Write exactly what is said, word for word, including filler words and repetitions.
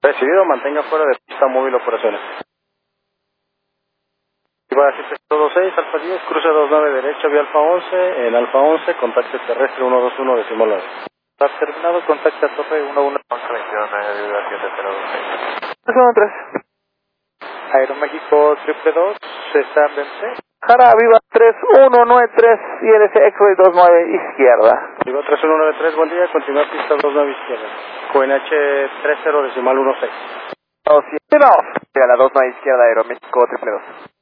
Recibido, mantenga fuera de pista móvil operaciones. Iba a siete cero dos seis, Alfa diez, cruce dos nueve derecha, vía Alfa once, en Alfa once, contacto terrestre uno dos uno decimal nueve. Está terminado, contacta torre uno uno. once veintidós, siete cero dos seis. tres uno tres. Aeroméxico triple dos, César Dempsey. Jara, viva tres uno nueve tres y L C X-Ray dos nueve izquierda. Viva tres uno nueve tres, buen día, continúa pista dos nueve izquierda. Q N H tres cero decimal uno seis. dos siete dos. A la dos nueve izquierda, Aeroméxico triple dos.